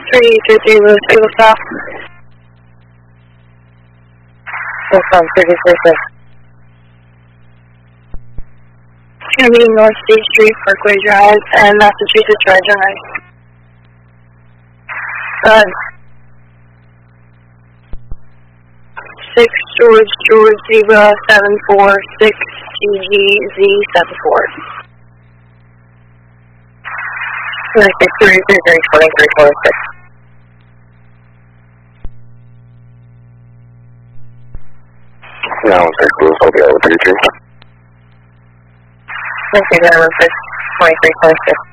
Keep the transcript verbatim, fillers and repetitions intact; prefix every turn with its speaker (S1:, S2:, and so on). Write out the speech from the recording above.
S1: three three three Louis, Eagle South.
S2: What's on thirty-three six?
S1: It's going to be North State Street, Parkway Drive, and Massachusetts Red Drive. Uh, six George George Zebra seven four six G G Z seven four.
S2: Six three three three twenty three forty six.
S3: Now six Louis, I'll be out with three three.
S2: Okay, then one six twenty three forty six.